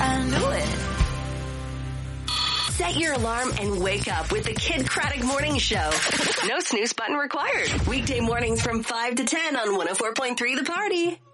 I knew it. Set your alarm and wake up with the Kid Craddock Morning Show. No snooze button required. Weekday mornings from 5 to 10 on 104.3 The Party.